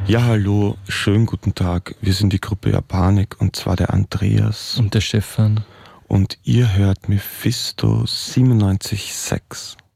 Ja, hallo, schönen guten Tag. Wir sind die Gruppe Japanik und zwar der Andreas. Und der Stefan. Und ihr hört Mephisto 97.6.